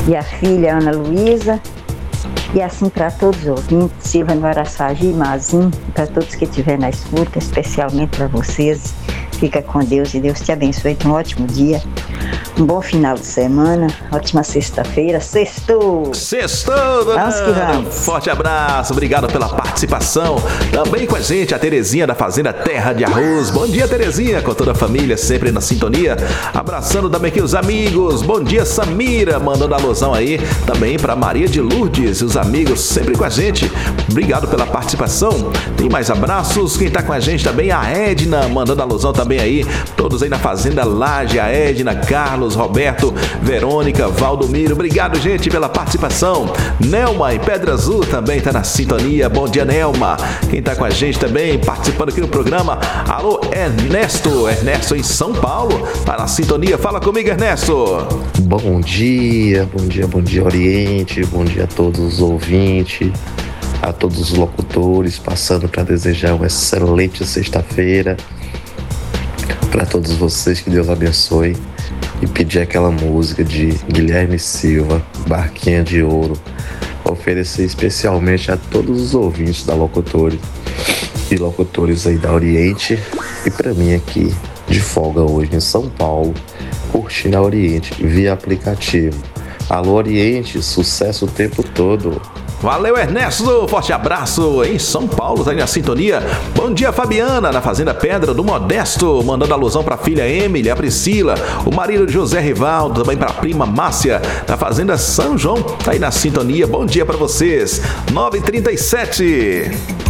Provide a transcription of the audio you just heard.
e a filha Ana Luísa. E assim para todos os ouvintes, Silva no Araçagi, Mazim, para todos que estiverem na escuta, especialmente para vocês. Fica com Deus e Deus te abençoe. Um ótimo dia, um bom final de semana, ótima sexta-feira. Sextou, dona vamos que Ana. vamos. Forte abraço, obrigado pela participação. Também com a gente a Terezinha da Fazenda Terra de Arroz. Bom dia, Terezinha, com toda a família sempre na sintonia. Abraçando também aqui os amigos. Bom dia, Samira, mandando alusão aí também para Maria de Lourdes, os amigos sempre com a gente. Obrigado pela participação. Tem mais abraços. Quem tá com a gente também, a Edna, mandando alusão também aí, todos aí na Fazenda Laje, a Edna, Carlos, Roberto, Verônica, Valdomiro, obrigado gente pela participação. Nelma em Pedra Azul também tá na sintonia, bom dia Nelma. Quem tá com a gente também, participando aqui no programa, alô Ernesto em São Paulo, tá na sintonia, fala comigo Ernesto. Bom dia Oriente, bom dia a todos os ouvintes, a todos os locutores, passando para desejar uma excelente sexta-feira para todos vocês, que Deus abençoe, e pedir aquela música de Guilherme Silva, Barquinha de Ouro, oferecer especialmente a todos os ouvintes da Locutores e locutores aí da Oriente, e para mim aqui de folga hoje em São Paulo, curtindo a Oriente via aplicativo. Alô Oriente, sucesso o tempo todo. Valeu, Ernesto. Forte abraço em São Paulo, tá aí na sintonia. Bom dia, Fabiana, na Fazenda Pedra do Modesto, mandando alusão pra filha Emily, a Priscila, o marido de José Rivaldo, também pra prima Márcia, na Fazenda São João, tá aí na sintonia. Bom dia pra vocês. 9h37.